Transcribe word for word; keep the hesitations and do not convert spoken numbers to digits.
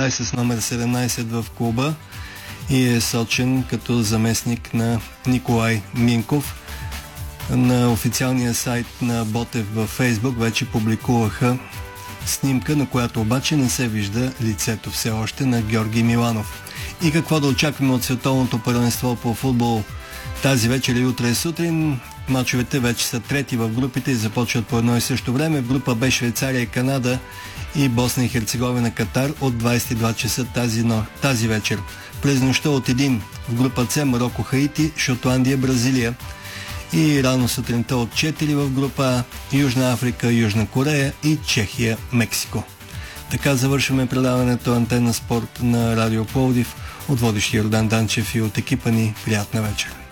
играе с номер седемнайсет в клуба и е сочен като заместник на Николай Минков. На официалния сайт на Ботев във Фейсбук вече публикуваха снимка, на която обаче не се вижда лицето все още на Георги Миланов. И какво да очакваме от световното първенство по футбол тази вечер и утре сутрин? Мачовете вече са трети в групите и започват по едно и също време. В група Б Швейцария, Канада и Босна и Херцеговина, Катар от двайсет и два часа тази, но, тази вечер. През нощта от един в група С Мароко, Хаити, Шотландия, Бразилия. И рано сутринта от четири в група А Южна Африка, Южна Корея и Чехия, Мексико. Така завършваме предаването Антенна Спорт на Радио Пловдив от водещия Йордан Данчев и от екипа ни. Приятна вечер!